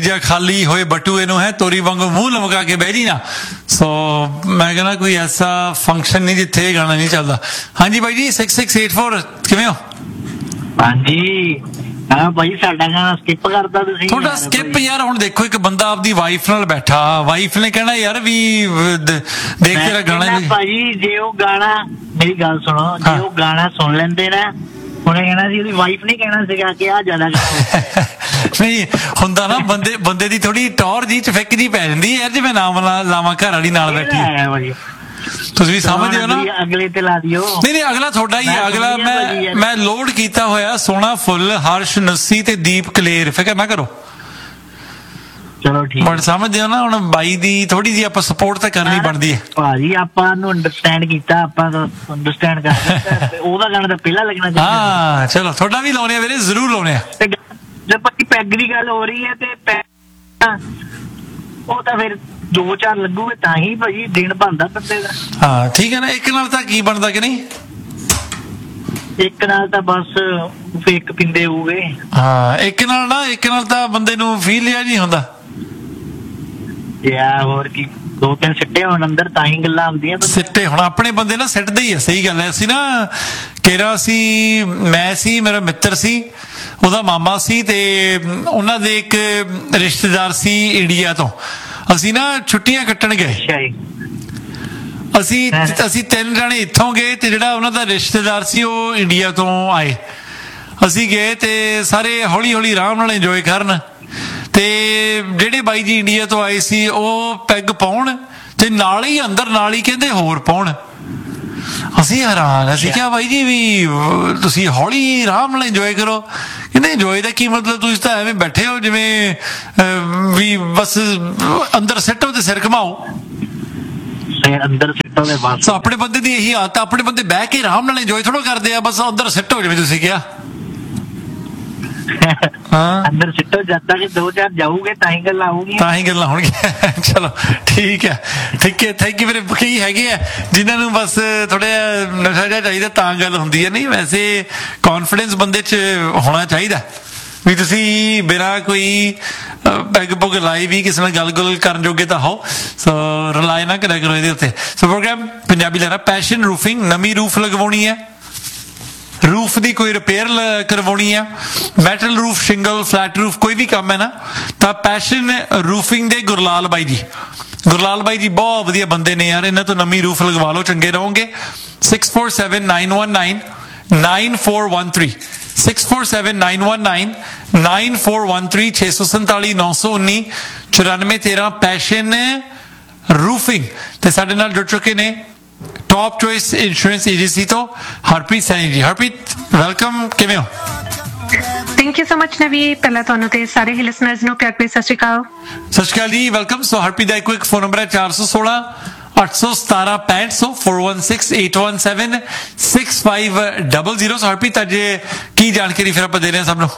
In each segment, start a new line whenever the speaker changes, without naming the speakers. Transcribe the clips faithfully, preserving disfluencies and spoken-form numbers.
ਜਾਂ ਖਾਲੀ ਹੋਏ ਬਟੂਏ ਨੂੰ ਹੈ ਤੋਰੀ ਵਾਂਗੂ ਮੂੰਹ ਲਮਕਾ ਕੇ ਬਹਿ ਜੀ ਨਾ। ਸੋ ਮੈਂ ਕਹਿੰਦਾ ਕੋਈ ਐਸਾ ਫੰਕਸ਼ਨ ਨਹੀਂ ਜਿੱਥੇ ਇਹ ਗਾਣਾ ਨਹੀਂ ਚੱਲਦਾ। ਹਾਂਜੀ ਬਾਈ G six six eight four ਕਿਵੇਂ ਹੋ?
ਹਾਂਜੀ ਹਾਂ ਭਾਈ ਸਾਡਾ ਗਾਣਾ ਸਕਿਪ ਕਰਦਾ ਤੁਸੀਂ?
ਤੁਹਾਡਾ ਸਕਿਪ ਯਾਰ ਹੁਣ ਦੇਖੋ ਇੱਕ ਬੰਦਾ ਆਪਦੀ ਵਾਈਫ ਨਾਲ ਬੈਠਾ, ਵਾਈਫ ਨੇ ਕਹਿਣਾ ਯਾਰ ਵੀ ਦੇਖ ਤੇਰਾ ਗਾਣਾ
ਭਾਜੀ ਜੇ ਉਹ ਗਾਣਾ ਮੇਰੀ ਗੱਲ ਸੁਣੋ ਜੇ ਉਹ ਗਾਣਾ ਸੁਣ ਲੈਂਦੇ ਨਾ ਉਹਨੇ ਕਹਿਣਾ ਸੀ ਉਹਦੀ ਵਾਈਫ ਨੇ ਕਹਿਣਾ ਸੀਗਾ ਕਿ ਆ ਜ਼ਿਆਦਾ
ਨਹੀਂ ਹੁੰਦਾ ਨਾ ਬੰਦੇ ਬੰਦੇ ਦੀ ਥੋੜੀ ਟੌਰ ਜੀ ਚ ਫਿੱਕ ਜੀ ਪੈ ਜਾਂਦੀ ਯਾਰ ਜੇ ਮੈਂ ਨਾਮ ਲਾਵਾਂ ਘਰ ਵਾਲੀ ਨਾਲ ਬੈਠੀ। ਤੁਸੀਂ ਵੀ ਸਮਝਦੇ ਹੋ ਨਾ
ਅਗਲੇ ਤੇ ਲਾ ਦਿਓ।
ਨਹੀਂ ਨਹੀਂ ਅਗਲਾ ਤੁਹਾਡਾ ਹੀ ਅਗਲਾ ਮੈਂ ਮੈਂ ਲੋਡ ਕੀਤਾ ਹੋਇਆ ਸੋਹਣਾ ਫੁੱਲ ਹਰਸ਼ ਨੱਸੀ ਤੇ ਦੀਪ ਕਲੇਰ ਫਿਕਰ ਨਾ ਕਰੋ।
ਚਲੋ ਠੀਕ
ਬਟ ਸਮਝਦੇ ਹੋ ਨਾ ਹੁਣ ਬਾਈ ਦੀ ਥੋੜੀ ਜਿਹੀ ਆਪਾਂ ਸਪੋਰਟ ਤਾਂ ਕਰਨੀ ਬਣਦੀ ਹੈ ਭਾਜੀ।
ਆਪਾਂ ਨੂੰ ਅੰਡਰਸਟੈਂਡ ਕੀਤਾ ਆਪਾਂ ਅੰਡਰਸਟੈਂਡ ਕਰਦੇ ਉਹਦਾ ਗਾਣਾ ਤਾਂ ਪਹਿਲਾਂ ਲੱਗਣਾ ਚਾਹੀਦਾ।
ਹਾਂ ਚਲੋ ਤੁਹਾਡਾ ਵੀ ਲਾਉਣੇ ਆ ਵੀਰੇ ਜ਼ਰੂਰ ਲਾਉਣੇ ਆ।
ਜੇ ਭਾਜੀ ਪੈਗ ਦੀ ਗੱਲ ਹੋ ਰਹੀ ਹੈ ਤੇ ਪੈਗ ਉਹ ਤਾਂ ਫਿਰ ਦੋ ਚਾਰ ਲੱਗੂਗੇ ਤਾਂ ਹੀ ਭਾਜੀ ਦਿਨ ਬਣਦਾ ਬੰਦੇ ਦਾ।
ਹਾਂ ਠੀਕ ਹੈ ਨਾ ਇੱਕ ਨਾਲ ਤਾਂ ਕੀ ਬਣਦਾ ਕਿ ਨਹੀਂ?
ਇੱਕ ਨਾਲ ਤਾਂ ਬਸ ਫੇਕ ਪਿੰਦੇ ਹੋਗੇ।
ਹਾਂ ਇੱਕ ਨਾਲ ਨਾ ਇੱਕ ਨਾਲ ਤਾਂ ਬੰਦੇ ਨੂੰ ਫੀਲ ਜਿਹਾ ਨਹੀਂ ਹੁੰਦਾ
ਯਾਰ ਹੋਰ ਕੀ ਦੋ ਤਿੰਨ ਸਿੱਟੇ ਹੋਣ ਅੰਦਰ ਤਾਂ ਹੀ ਗੱਲਾਂ ਹੁੰਦੀਆਂ।
ਸਿੱਟੇ ਹੁਣ ਆਪਣੇ ਬੰਦੇ ਨਾ ਸਿੱਟਦੇ ਹੀ ਆ। ਸਹੀ ਗੱਲ ਹੈ। ਅਸੀਂ ਨਾ ਕੇਰਾ ਸੀ ਮੈਂ ਸੀ ਮੇਰਾ ਮਿੱਤਰ ਸੀ ਉਹਦਾ ਮਾਮਾ ਸੀ ਤੇ ਉਹਨਾਂ ਦੇ ਇੱਕ ਰਿਸ਼ਤੇਦਾਰ ਸੀ ਇੰਡੀਆ ਤੋਂ। ਅਸੀਂ ਨਾ ਛੁੱਟੀਆਂ ਕੱਟਣ ਗਏ। ਅਸੀਂ ਅਸੀਂ ਤਿੰਨ ਜਣੇ ਇੱਥੋਂ ਗਏ ਤੇ ਜਿਹੜਾ ਉਹਨਾਂ ਦਾ ਰਿਸ਼ਤੇਦਾਰ ਸੀ ਉਹ ਇੰਡੀਆ ਤੋਂ ਆਏ। ਅਸੀਂ ਗਏ ਤੇ ਸਾਰੇ ਹੌਲੀ ਹੌਲੀ ਆਰਾਮ ਨਾਲ ਇੰਜੋਏ ਕਰਨ ਤੇ ਜਿਹੜੇ ਬਾਈ ਜੀ ਇੰਡੀਆ ਤੋਂ ਆਏ ਸੀ ਉਹ ਪੈਗ ਪਾਉਣ ਤੇ ਨਾਲ ਹੀ ਅੰਦਰ ਨਾਲ ਹੀ ਕਹਿੰਦੇ ਹੋਰ ਪਾਉਣ। ਅਸੀਂ ਹੈਰਾਨ ਅਸੀਂ ਕਿਹਾ ਬਾਈ ਜੀ ਵੀ ਤੁਸੀਂ ਹੌਲੀ ਆਰਾਮ ਨਾਲ ਇੰਜੋਏ ਕਰੋ। ਕਹਿੰਦੇ ਇੰਜੋਏ ਦਾ ਕੀ ਮਤਲਬ ਤੁਸੀਂ ਤਾਂ ਐਵੇਂ ਬੈਠੇ ਹੋ ਜਿਵੇਂ ਵੀ ਬਸ ਅੰਦਰ ਸਿੱਟੋ ਤੇ ਸਿਰ ਘੁਮਾਓ।
ਅੰਦਰ ਸਿੱਟੋ ਦੇ ਬਸ
ਆਪਣੇ ਬੰਦੇ ਦੀ ਇਹੀ ਆਦਤ ਆਪਣੇ ਬੰਦੇ ਬਹਿ ਕੇ ਆਰਾਮ ਨਾਲ ਇੰਜੋਏ ਥੋੜਾ ਕਰਦੇ ਆ ਬਸ ਅੰਦਰ ਸਿੱਟੋ ਜਿਵੇਂ ਤੁਸੀਂ ਕਿਹਾ।
ਅੰਦਰ ਸਿੱਟੋ ਜਦ ਤੱਕ ਦੋ ਚਾਰ ਜਾਊਗੇ ਤਾਂ ਹੀ ਗੱਲਾਂ ਆਉਣਗੀਆਂ
ਤਾਂ ਹੀ ਗੱਲਾਂ ਹੋਣਗੀਆਂ। ਚਲੋ ਠੀਕ ਹੈ ਠੀਕ ਹੈ ਥੈਂਕ ਯੂ। ਮੇਰੇ ਕਈ ਹੈਗੇ ਆ ਜਿਨ੍ਹਾਂ ਨੂੰ ਬਸ ਥੋੜਾ ਜਿਹਾ ਨਸ਼ਾ ਜਿਹਾ ਚਾਹੀਦਾ ਤਾਂ ਗੱਲ ਹੁੰਦੀ ਹੈ। ਨਹੀਂ ਵੈਸੇ ਕੌਨਫੀਡੈਂਸ ਬੰਦੇ 'ਚ ਹੋਣਾ ਚਾਹੀਦਾ ਵੀ ਤੁਸੀਂ ਬਿਨਾਂ ਕੋਈ ਪੈਗ ਪੁਗ ਲਾਈ ਵੀ ਕਿਸੇ ਨਾਲ ਗੱਲ ਗੁੱਲ ਕਰਨ ਜੋਗੇ ਤਾਂ ਹੋ। ਸੋ ਰਿਲਾਈ ਨਾ ਕਰਿਆ ਕਰੋ ਇਹਦੇ ਉੱਤੇ। ਸੋ ਪ੍ਰੋਗਰਾਮ ਪੰਜਾਬੀ ਲੈਣਾ ਪੈਸ਼ਨ ਰੂਫਿੰਗ ਨਵੀਂ ਰੂਫ ਲਗਵਾਉਣੀ ਹੈ ਰੂਫ ਦੀ ਕੋਈ ਰਿਪੇਅਰ ਕਰਵਾਉਣੀ ਆ metal roof shingle flat roof ਕੋਈ ਵੀ ਕੰਮ ਹੈ ਨਾ ਤਾਂ ਪੈਸ਼ਨ ਰੂਫਿੰਗ ਦੇ ਗੁਰਲਾਲ ਬਾਈ ਜੀ ਗੁਰਲਾਲ ਬਾਈ ਜੀ ਬਹੁਤ ਵਧੀਆ ਬੰਦੇ ਨੇ ਯਾਰ। ਇਹਨਾਂ ਤੋਂ ਨਵੀਂ ਰੂਫ ਲਗਵਾ ਲਓ ਚੰਗੇ ਰਹੋਗੇ। Six four seven nine one nine nine four one three six four seven nine one nine nine four one three ਛੇ ਸੌ ਸੰਤਾਲੀ ਨੌ ਸੌ ਉੱਨੀ ਚੁਰਾਨਵੇਂ ਤੇਰਾਂ ਪੈਸ਼ਨ ਰੂਫਿੰਗ। ਤੇ ਸਾਡੇ ਨਾਲ ਜੁੜ ਚੁੱਕੇ ਨੇ ਟੌਪ ਚੋਇਸ ਇੰਸ਼ੋਰੈਂਸ ਏਜੰਸੀ ਤੋਂ ਹਰਪ੍ਰੀਤ ਸੈਣੀ ਜੀ। ਹਰਪ੍ਰੀਤ ਵੈਲਕਮ ਕਿਵੇਂ ਹੋ?
ਥੈਂਕ ਯੂ ਸੋ ਮਚ ਨਵੀ। ਪਹਿਲਾਂ ਤੁਹਾਨੂੰ ਤੇ ਸਾਰੇ ਹੀ ਲਿਸਨਰਸ ਨੂੰ ਪਿਆਰ ਭਰੀ ਸਤਿ ਸ਼੍ਰੀ ਅਕਾਲ।
ਸਤਿ ਸ਼੍ਰੀ ਅਕਾਲ ਜੀ ਵੈਲਕਮ। ਸੋ ਹਰਪ੍ਰੀਤ ਦਾ ਇੱਕ ਫੋਨ ਨੰਬਰ ਹੈ ਚਾਰ ਸੌ ਸੋਲਾਂ ਅੱਠ ਸੌ ਸਤਾਰਾਂ ਪੈਂਹਠ ਸੌ four one six eight one seven six five double zero. ਸੋ ਹਰਪ੍ਰੀਤ ਅੱਜ ਕੀ ਜਾਣਕਾਰੀ ਫਿਰ ਆਪਾਂ ਦੇ ਰਹੇ ਹਾਂ ਸਭ ਨੂੰ?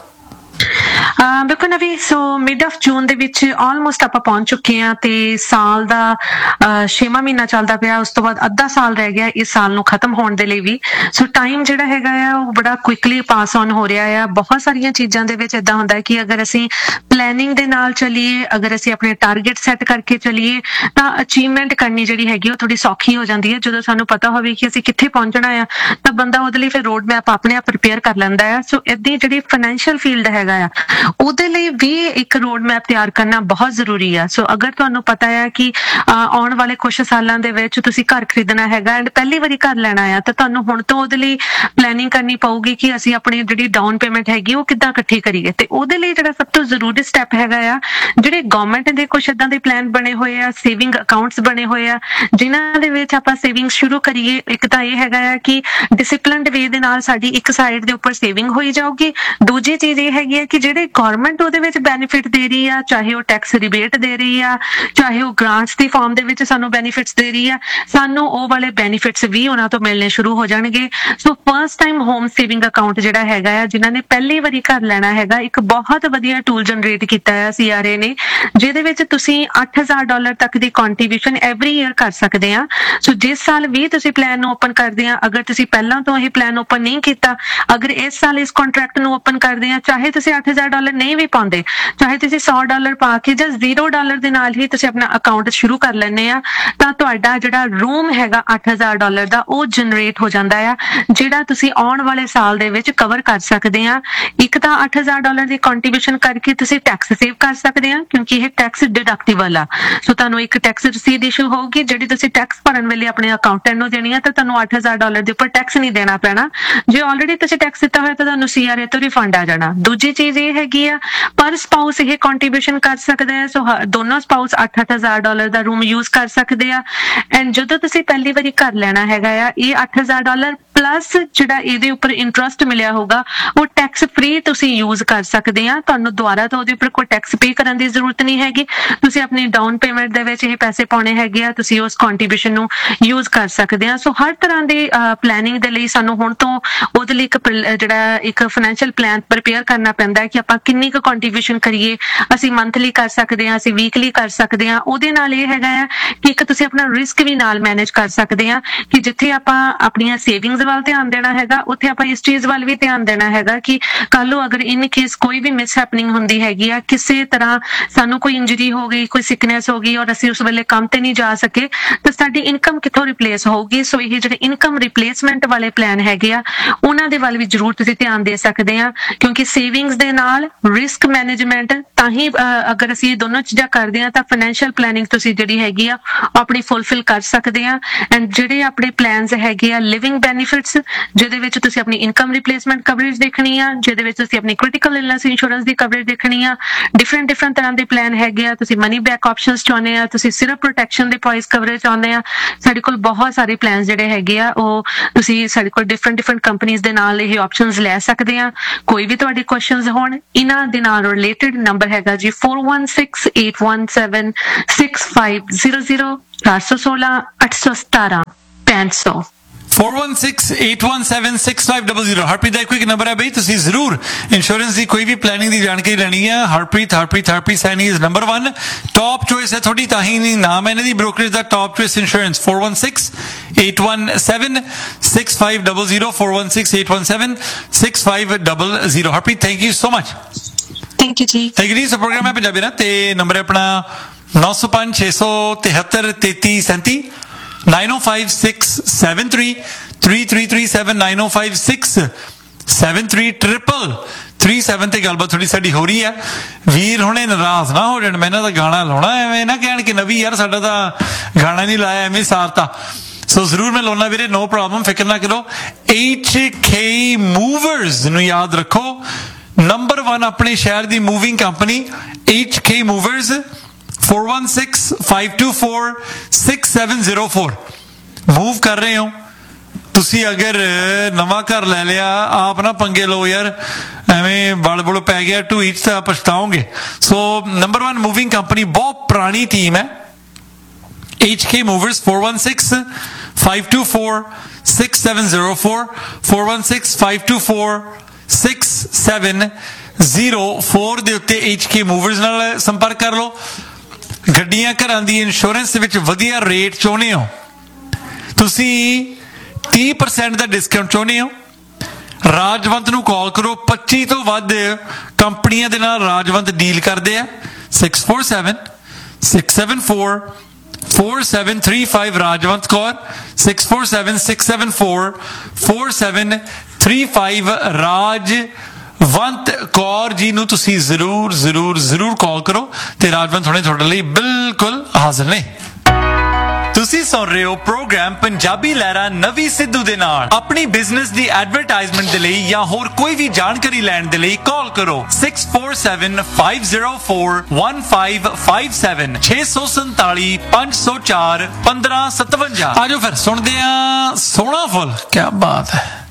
ਬਿਲਕੁਲ ਨਵੀ। ਸੋ ਮਿਡ ਆਫ ਜੂਨ ਦੇ ਵਿੱਚ ਆਲਮੋਸਟ ਆਪਾਂ ਪਹੁੰਚ ਚੁੱਕੇ ਹਾਂ ਤੇ ਸਾਲ ਦਾ ਛੇਵਾਂ ਮਹੀਨਾ ਚੱਲਦਾ ਪਿਆ। ਉਸ ਤੋਂ ਬਾਅਦ ਅੱਧਾ ਸਾਲ ਰਹਿ ਗਿਆ ਇਸ ਸਾਲ ਨੂੰ ਖਤਮ ਹੋਣ ਦੇ ਲਈ ਵੀ। ਸੋ ਟਾਈਮ ਜਿਹੜਾ ਹੈਗਾ ਆ ਉਹ ਬੜਾ ਕੁਇਕਲੀ ਪਾਸ ਔਨ ਹੋ ਰਿਹਾ ਆ। ਬਹੁਤ ਸਾਰੀਆਂ ਚੀਜ਼ਾਂ ਦੇ ਵਿੱਚ ਏਦਾਂ ਹੁੰਦਾ ਹੈ ਕਿ ਅਗਰ ਅਸੀਂ ਪਲੈਨਿੰਗ ਦੇ ਨਾਲ ਚੱਲੀਏ ਅਗਰ ਅਸੀਂ ਆਪਣੇ ਟਾਰਗੇਟ ਸੈੱਟ ਕਰਕੇ ਚੱਲੀਏ ਤਾਂ ਅਚੀਵਮੈਂਟ ਕਰਨੀ ਜਿਹੜੀ ਹੈਗੀ ਉਹ ਥੋੜੀ ਸੌਖੀ ਹੋ ਜਾਂਦੀ ਹੈ। ਜਦੋਂ ਸਾਨੂੰ ਪਤਾ ਹੋਵੇ ਕਿ ਅਸੀਂ ਕਿੱਥੇ ਪਹੁੰਚਣਾ ਆ ਤਾਂ ਬੰਦਾ ਉਹਦੇ ਲਈ ਫਿਰ ਰੋਡ ਮੈਪ ਆਪਣੇ ਆਪ ਪ੍ਰੀਪੇਅਰ ਕਰ ਲੈਂਦਾ ਆ। ਸੋ ਏਦਾਂ ਜਿਹੜੀ ਫਾਈਨੈਂਸ਼ੀਅਲ ਫੀਲਡ ਹੈਗਾ ਆ ਉਹਦੇ ਲਈ ਵੀ ਇੱਕ ਰੋਡ ਮੈਪ ਤਿਆਰ ਕਰਨਾ ਬਹੁਤ ਜ਼ਰੂਰੀ ਆ। ਸੋ ਅਗਰ ਤੁਹਾਨੂੰ ਪਤਾ ਹੈ ਕਿ ਆਉਣ ਵਾਲੇ ਕੁਝ ਸਾਲਾਂ ਦੇ ਵਿੱਚ ਤੁਸੀਂ ਘਰ ਖਰੀਦਣਾ ਹੈਗਾ ਐਂਡ ਪਹਿਲੀ ਵਾਰੀ ਘਰ ਲੈਣਾ ਆ ਤਾਂ ਤੁਹਾਨੂੰ ਹੁਣ ਤੋਂ ਉਹਦੇ ਲਈ ਪਲੈਨਿੰਗ ਕਰਨੀ ਪਊਗੀ ਕਿ ਅਸੀਂ ਆਪਣੀ ਜਿਹੜੀ ਡਾਊਨ ਪੇਮੈਂਟ ਹੈਗੀ ਉਹ ਕਿੱਦਾਂ ਇਕੱਠੀ ਕਰੀਏ। ਤੇ ਉਹਦੇ ਲਈ ਜਿਹੜਾ ਸਭ ਤੋਂ ਜ਼ਰੂਰੀ ਸਟੈਪ ਹੈਗਾ ਆ ਜਿਹੜੇ ਗਵਰਨਮੈਂਟ ਦੇ ਕੁਝ ਏਦਾਂ ਦੇ ਪਲਾਨ ਬਣੇ ਹੋਏ ਆ ਸੇਵਿੰਗ ਅਕਾਊਂਟਸ ਬਣੇ ਹੋਏ ਆ ਜਿਨ੍ਹਾਂ ਦੇ ਵਿੱਚ ਆਪਾਂ ਸੇਵਿੰਗ ਸ਼ੁਰੂ ਕਰੀਏ। ਇੱਕ ਤਾਂ ਇਹ ਹੈਗਾ ਆ ਕਿ ਡਿਸਿਪਲਿਨਡ ਵੇ ਦੇ ਨਾਲ ਸਾਡੀ ਇੱਕ ਸਾਈਡ ਦੇ ਉੱਪਰ ਸੇਵਿੰਗ ਹੋਈ ਜਾਊਗੀ। ਦੂਜੀ ਚੀਜ਼ ਇਹ ਹੈਗੀ ਹੈ ਕਿ ਜਿਹੜੇ ਗਵਰਨਮੈਂਟ ਉਹਦੇ ਵਿੱਚ ਬੈਨੀਫਿਟ ਦੇ ਰਹੀ ਆ ਚਾਹੇ ਉਹ ਟੈਕਸ ਰਿਬੇਟ ਦੇ ਰਹੀ ਆ ਚਾਹੇ ਉਹ ਗ੍ਰਾਂਟਸ ਦੀ ਫਾਰਮ ਦੇ ਵਿੱਚ ਸਾਨੂੰ ਬੈਨੀਫਿਟਸ ਦੇ ਰਹੀ ਆ ਸਾਨੂੰ ਉਹ ਵਾਲੇ ਬੈਨੀਫਿਟਸ ਵੀ ਉਹਨਾਂ ਤੋਂ ਮਿਲਣੇ ਸ਼ੁਰੂ ਹੋ ਜਾਣਗੇ। So first time home saving account ਜਿਹੜਾ ਹੈਗਾ ਆ ਜਿਨ੍ਹਾਂ ਨੇ ਪਹਿਲੀ ਵਾਰੀ ਘਰ ਲੈਣਾ ਹੈਗਾ ਇੱਕ ਬਹੁਤ ਵਧੀਆ ਟੂਲ ਜਨਰੇਟ ਕੀਤਾ ਹੈ ਸੀ ਆਰ ਏ ਨੇ ਜਿਹਦੇ ਵਿੱਚ ਤੁਸੀਂ ਅੱਠ ਹਜ਼ਾਰ ਡਾਲਰ ਤੱਕ ਦੀ ਕੰਟਰੀਬਿਊਸ਼ਨ ਐਵਰੀ ਈਅਰ ਕਰ ਸਕਦੇ ਆ। ਸੋ ਜਿਸ ਸਾਲ ਵੀ ਤੁਸੀਂ ਪਲਾਨ ਨੂੰ ਓਪਨ ਕਰਦੇ ਆ ਅਗਰ ਤੁਸੀਂ ਪਹਿਲਾਂ ਤੋਂ ਇਹ ਪਲਾਨ ਓਪਨ ਨਹੀਂ ਕੀਤਾ ਅਗਰ ਇਸ ਸਾਲ ਇਸ ਕੰਟਰੈਕਟ ਨੂੰ ਓਪਨ ਕਰਦੇ ਆ ਚਾਹੇ ਤੁਸੀਂ ਅੱਠ ਹਜ਼ਾਰ ਡਾਲਰ ਨਹੀਂ ਵੀ ਪਾਉਂਦੇ, ਚਾਹੇ ਤੁਸੀਂ ਸੌ ਡਾਲਰ ਪਾ ਕੇ ਜਾਂ ਜ਼ੀਰੋ ਡਾਲਰ ਦੇ ਨਾਲ ਹੀ ਤੁਸੀਂ ਆਪਣਾ ਅਕਾਊਂਟ ਸ਼ੁਰੂ ਕਰ ਲੈਂਦੇ ਆ, ਤਾਂ ਤੁਹਾਡਾ ਜਿਹੜਾ ਰੂਮ ਹੈਗਾ ਅੱਠ ਹਜ਼ਾਰ ਡਾਲਰ ਦਾ ਉਹ ਜਨਰੇਟ ਹੋ ਜਾਂਦਾ ਆ, ਜਿਹੜਾ ਤੁਸੀਂ ਆਉਣ ਵਾਲੇ ਸਾਲ ਦੇ ਵਿੱਚ ਕਵਰ ਕਰ ਸਕਦੇ ਆ। ਇੱਕ ਤਾਂ ਅੱਠ ਹਜ਼ਾਰ ਡਾਲਰ ਦੀ ਕੰਟਰੀਬਿਊਸ਼ਨ ਕਰਕੇ ਤੁਸੀਂ ਟੈਕਸ ਸੇਵ ਕਰ ਸਕਦੇ ਆ, ਕਿਉਂਕਿ ਇਹ ਟੈਕਸ ਡਿਡਕਟੇਬਲ ਆ। ਸੋ ਤੁਹਾਨੂੰ ਇੱਕ ਟੈਕਸ ਰਸੀਦ ਇਸ਼ੂ ਹੋਊਗੀ ਜਿਹੜੀ ਤੁਸੀਂ ਟੈਕਸ ਭਰਨ ਵੇਲੇ ਆਪਣੇ ਅਕਾਊਂਟੈਂਟ ਨੂੰ ਦੇਣੀ ਆ, ਤਾਂ ਤੁਹਾਨੂੰ ਅੱਠ ਹਜ਼ਾਰ ਡਾਲਰ ਦੇ ਉੱਪਰ ਟੈਕਸ ਨਹੀਂ ਦੇਣਾ ਪੈਣਾ। ਜੇ ਆਲਰੇਡੀ ਤੁਸੀਂ ਟੈਕਸ ਦਿੱਤਾ ਹੋਇਆ ਤਾਂ ਤੁਹਾਨੂੰ ਸੀਆਰਏ ਤੋਂ ਰਿਫੰਡ ਆ ਜਾਣਾ। ਦੂਜੀ ਚੀਜ਼ ਇਹ ਹੈਗੀ ਆ, ਪਰ ਸਪਾਊਸ ਇਹ ਕੰਟਰੀਬਿਊਸ਼ਨ ਕਰ ਸਕਦਾ ਹੈ। ਸੋ ਦੋਨੋਂ ਸਪਾਊਸ ਅੱਠ ਅੱਠ ਹਜ਼ਾਰ ਡਾਲਰ ਦਾ ਰੂਮ ਯੂਜ਼ ਕਰ ਸਕਦੇ ਆ। ਐਂਡ ਜਦੋਂ ਤੁਸੀਂ ਪਹਿਲੀ ਵਾਰੀ ਘਰ ਲੈਣਾ ਹੈਗਾ ਆ, ਇਹ ਅੱਠ ਹਜ਼ਾਰ ਡਾਲਰ ਪਲੱਸ ਜਿਹੜਾ ਇਹਦੇ ਉੱਪਰ ਇੰਟਰਸਟ ਮਿਲਿਆ ਹੋਗਾ ਉਹ ਟੈਕਸ ਫ੍ਰੀ ਤੁਸੀਂ ਯੂਜ਼ ਕਰ ਸਕਦੇ ਆ। ਤੁਹਾਨੂੰ ਦੁਬਾਰਾ ਤੋਂ ਉਹਦੇ ਉੱਪਰ ਕੋਈ ਟੈਕਸ ਪੇ ਕਰਨ ਦੀ ਜ਼ਰੂਰਤ ਨਹੀਂ ਹੈਗੀ। ਤੁਸੀਂ ਆਪਣੀ ਡਾਊਨ ਪੇਮੈਂਟ ਦੇ ਵਿੱਚ ਇਹ ਪੈਸੇ ਪਾਉਣੇ ਹੈਗੇ ਆ, ਤੁਸੀਂ ਉਸ ਕੰਟਰੀਬਿਊਸ਼ਨ ਨੂੰ ਯੂਜ਼ ਕਰ ਸਕਦੇ ਆ। ਸੋ ਹਰ ਤਰ੍ਹਾਂ ਦੀ ਪਲੈਨਿੰਗ ਦੇ ਲਈ ਸਾਨੂੰ ਹੁਣ ਤੋਂ ਉਹਦੇ ਲਈ ਇੱਕ ਜਿਹੜਾ ਇੱਕ ਫਾਈਨੈਂਸ਼ੀਅਲ ਪਲਾਨ ਪ੍ਰਿਪੇਅਰ ਕਰਨਾ ਪੈਂਦਾ ਹੈ ਕਿ ਆਪਾਂ ਕਿੰਨੀ ਕੁ ਕੰਟਰੀਬਿਊਸ਼ਨ ਕਰੀਏ। ਅਸੀਂ ਮੰਥਲੀ ਕਰ ਸਕਦੇ ਆ, ਅਸੀਂ ਵੀਕਲੀ ਕਰ ਸਕਦੇ ਆ। ਉਹਦੇ ਨਾਲ ਇਹ ਹੈਗਾ ਆ ਕਿ ਇੱਕ ਤੁਸੀਂ ਆਪਣਾ ਰਿਸਕ ਵੀ ਨਾਲ ਮੈਨੇਜ ਕਰ ਸਕਦੇ ਆ ਕਿ ਜਿੱਥੇ ਆਪਾਂ ਆਪਣੀਆਂ ਸੇਵਿੰਗਸ ਵੱਲ ਧਿਆਨ ਦੇਣਾ ਹੈਗਾ, ਉੱਥੇ ਆਪਾਂ ਇਸ ਚੀਜ਼ ਵੱਲ ਵੀ ਧਿਆਨ ਦੇਣਾ ਹੈਗਾ ਕਿ ਕੱਲ ਨੂੰ ਅਗਰ ਇਨ ਕੇਸ ਕੋਈ ਵੀ ਮਿਸ ਹੈਪਨਿੰਗ ਹੁੰਦੀ ਹੈਗੀ ਆ, ਕਿਸੇ ਤਰ੍ਹਾਂ ਸਾਨੂੰ ਕੋਈ ਇੰਜਰੀ ਹੋ ਗਈ, ਕੋਈ ਸਿਕਨੈਸ ਹੋ ਗਈ ਔਰ ਅਸੀਂ ਉਸ ਵੇਲੇ ਕੰਮ ਤੇ ਨਹੀਂ ਜਾ ਸਕੇ, ਤਾਂ ਸਾਡੀ ਇਨਕਮ ਕਿੱਥੋਂ ਰਿਪਲੇਸ ਹੋਊਗੀ। ਸੋ ਇਹ ਜਿਹੜੇ ਇਨਕਮ ਰਿਪਲੇਸਮੈਂਟ ਵਾਲੇ ਪਲਾਨ ਹੈਗੇ ਆ, ਉਹਨਾਂ ਦੇ ਵੱਲ ਵੀ ਜ਼ਰੂਰ ਤੁਸੀਂ ਧਿਆਨ ਦੇ ਸਕਦੇ ਆ, ਕਿਉਂਕਿ ਸੇਵਿੰਗਸ ਦੇ ਨਾਲ ਰਿਸਕ ਮੈਨੇਜਮੈਂਟ ਤਾਂ ਹੀ ਅਗਰ ਅਸੀਂ ਇਹ ਦੋਨੋਂ ਚੀਜ਼ਾਂ ਕਰਦੇ ਆ ਤਾਂ ਫਾਈਨੈਂਸ਼ੀਅਲ ਪਲੈਨਿੰਗ ਤੁਸੀਂ ਜਿਹੜੀ ਹੈਗੀ ਆ ਆਪਣੀ ਫੁੱਲਫਿਲ ਕਰ ਸਕਦੇ ਆ। ਐਂਡ ਜਿਹੜੇ ਆਪਣੇ ਪਲਾਨਸ ਹੈਗੇ ਆ ਲਿਵਿੰਗ ਬੈਨੀਫਿਟਸ, ਜਿਹਦੇ ਵਿੱਚ ਤੁਸੀਂ ਆਪਣੀ ਇਨਕਮ ਰਿਪਲੇਸਮੈਂਟ ਕਵਰੇਜ ਦੇਖਣੀ ਆ, ਜਿਹਦੇ ਵਿੱਚ ਤੁਸੀਂ ਆਪਣੀ ਕ੍ਰਿਟੀਕਲ ਇਲਨੈਸ ਇੰਸ਼ੋਰੈਂਸ ਦੀ ਕਵਰੇਜ ਦੇਖਣੀ ਆ। ਡਿਫਰੈਂਟ ਡਿਫਰੈਂਟ ਤਰ੍ਹਾਂ ਦੇ ਪਲਾਨ ਹੈਗੇ ਆ। ਤੁਸੀਂ ਮਨੀ ਬੈਕ ਆਪਸ਼ਨਸ ਚਾਹੁੰਦੇ ਆ, ਤੁਸੀਂ ਸਿਰਫ ਪ੍ਰੋਟੈਕਸ਼ਨ ਦੇ ਪ੍ਰਾਈਸ ਕਵਰੇਜ ਚਾਹੁੰਦੇ ਆ, ਸਾਡੇ ਕੋਲ ਬਹੁਤ ਸਾਰੇ ਪਲਾਨ ਜਿਹੜੇ ਹੈਗੇ ਆ ਉਹ ਤੁਸੀਂ ਸਾਡੇ ਕੋਲ ਡਿਫਰੈਂਟ ਡਿਫਰੈਂਟ ਕੰਪਨੀਆਂ ਦੇ ਨਾਲ ਇਹ ਆਪਸ਼ਨਸ ਲੈ ਸਕਦੇ ਆ। ਕੋਈ ਵੀ ਤੁਹਾਡੇ ਕੁਐਸਚਨਸ ਹੋਣ ਇਹਨਾਂ ਦੇ ਨਾਲ ਰਿਲੇਟਡ, ਨੰਬਰ ਹੈਗਾ ਜੀ four one six eight one seven six five zero zero ਚਾਰ ਸੌ ਸੋਲਾਂ ਅੱਠ ਸੌ ਸਤਾਰਾਂ ਪੈਂਹਠ ਸੌ
four one six eight one seven six five zero zero। Harpreet ਦਾ ਇੱਕ ਕੁਇਕ ਨੰਬਰ ਹੈ ਬਈ, ਤੁਸੀਂ ਜ਼ਰੂਰ ਇੰਸ਼ੋਰੈਂਸ ਦੀ ਕੋਈ ਵੀ ਪਲੈਨਿੰਗ ਦੀ ਜਾਣਕਾਰੀ ਲੈਣੀ ਹੈ। Harpreet Harpreet Harpreet Saini is number one, top choice ਹੈ ਤੁਹਾਡੀ, ਤਾਂ ਹੀ ਨਹੀਂ ਨਾਮ ਹੈ ਇਹਨਾਂ ਦੀ brokerage the top choice insurance. four one six eight one seven six five zero zero four one six eight one seven six five zero zero। Harpreet thank you so much.
Thank you ਜੀ।
Thank you ਜੀ। ਸੋ programme ਹੈ ਪੰਜਾਬੀ ਨਾ, ਤੇ number ਹੈ ਆਪਣਾ ਨੌ ਸੌ ਪੰਜ ਛੇ ਸੌ ਤਿਹੱਤਰ ਤੇਤੀ ਸੈਂਤੀ nine oh five six seven three three three three seven nine oh five six seven three triple three seven ਤੇ ਗੱਲਬਾਤ ਥੋੜੀ ਸਾਡੀ ਹੋ ਰਹੀ ਹੈ। ਵੀਰ ਹੁਣੇ ਨਾਰਾਜ਼ ਨਾ ਹੋ ਜਾਣ, ਮੈਂ ਇਹਨਾਂ ਦਾ ਗਾਣਾ ਲਾਉਣਾ, ਐਵੇਂ ਨਾ ਕਹਿਣ ਕਿ ਨਵੀਂ ਯਾਰ ਸਾਡਾ ਤਾਂ ਗਾਣਾ ਨਹੀਂ ਲਾਇਆ, ਐਵੇਂ ਸਾਰਤਾ। ਸੋ ਜ਼ਰੂਰ ਮੈਂ ਲਾਉਣਾ ਵੀਰੇ, ਨੋ ਪ੍ਰੋਬਲਮ, ਫਿਕਰ ਨਾ ਕਰੋ। H K Movers ਨੂੰ ਯਾਦ ਰੱਖੋ, ਨੰਬਰ one ਆਪਣੇ ਸ਼ਹਿਰ ਦੀ moving company H K Movers four one six five two four six seven zero four। Move ਕਰ ਰਹੇ ਹੋ ਤੁਸੀਂ, ਅਗਰ ਨਵਾਂ ਘਰ ਲੈ ਲਿਆ, ਆਪ ਨਾ ਪੰਗੇ ਲਓ ਯਾਰ, ਐਵੇਂ ਬਲ ਬੁਲ ਪੈ ਗਿਆ ਟੂ ਈਚ ਤਾਂ ਪਛਤਾਓਗੇ। ਸੋ ਨੰਬਰ one ਮੂਵਿੰਗ ਕੰਪਨੀ, ਬਹੁਤ ਪੁਰਾਣੀ ਟੀਮ ਹੈ H K Movers four one six five two four six seven zero four four one six five two four six seven zero four ਦੇ ਉੱਤੇ H K Movers ਨਾਲ ਸੰਪਰਕ ਕਰ ਲਓ। ਗੱਡੀਆਂ ਘਰਾਂ ਦੀ ਇੰਸ਼ੋਰੈਂਸ ਦੇ ਵਿੱਚ ਵਧੀਆ ਰੇਟ ਚਾਹੁੰਦੇ ਹੋ ਤੁਸੀਂ, ਤੀਹ ਪਰਸੈਂਟ ਦਾ ਡਿਸਕਾਊਂਟ ਚਾਹੁੰਦੇ ਹੋ, ਰਾਜਵੰਤ ਨੂੰ ਕਾਲ ਕਰੋ। ਪੱਚੀ ਤੋਂ ਵੱਧ ਕੰਪਨੀਆਂ ਦੇ ਨਾਲ ਰਾਜਵੰਤ ਡੀਲ ਕਰਦੇ ਆ। six four seven six seven four four seven three five Rajwant Kaur six four seven six seven four four seven three five Rajwant Kaur ji ਨੂੰ ਤੁਸੀਂ ਜ਼ਰੂਰ ਜ਼ਰੂਰ ਜ਼ਰੂਰ ਕਾਲ ਕਰੋ, ਤੇ ਰਾਜਵੰਤ ਹੁਣੇ ਤੁਹਾਡੇ ਲਈ ਬਿਲਕੁਲ ਹਾਜ਼ਰ ਨੇ। ਤੁਸੀਂ ਸੁਣ ਰਹੇ ਹੋ ਪ੍ਰੋਗਰਾਮ ਪੰਜਾਬੀ ਲਹਿਰਾ ਨਵੀਂ ਸਿੱਧੂ ਦੇ ਨਾਲ। ਆਪਣੀ ਬਿਜ਼ਨਸ ਦੀ ਐਡਵਰਟਾਈਜ਼ਮੈਂਟ ਦੇ ਲਈ ਜਾਂ ਹੋਰ ਕੋਈ ਵੀ ਜਾਣਕਾਰੀ ਲੈਣ ਦੇ ਲਈ ਕਾਲ ਕਰੋ six four seven five zero four one five five seven ਛੇ ਸੌ ਸੰਤਾਲੀ ਪੰਜ ਸੌ ਚਾਰ ਪੰਦਰਾਂ ਸਤਵੰਜਾ। ਆਜੋ ਫਿਰ ਸੁਣਦੇ ਆ ਸੋਹਣਾ ਫੁੱਲ, ਕੀ ਬਾਤ ਹੈ।